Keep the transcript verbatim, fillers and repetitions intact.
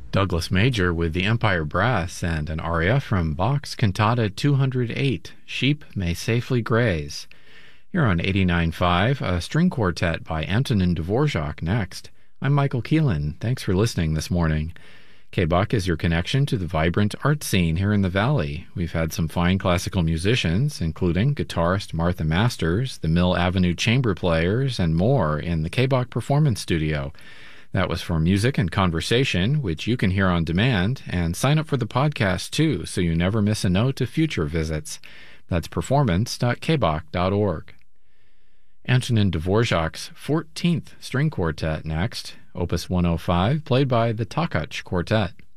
Douglas Major with the Empire Brass and an aria from Bach's Cantata two hundred eight, Sheep May Safely Graze. Here on eighty-nine point five, a string quartet by Antonin Dvorak next. I'm Michael Keelan. Thanks for listening this morning. K-Buck is your connection to the vibrant art scene here in the Valley. We've had some fine classical musicians, including guitarist Martha Masters, the Mill Avenue Chamber Players, and more in the K-Buck Performance Studio. That was for Music and Conversation, which you can hear on demand, and sign up for the podcast too, so you never miss a note of future visits. That's performance dot k buck dot org. Antonin Dvorak's fourteenth String Quartet next, Opus one oh five, played by the Takács Quartet.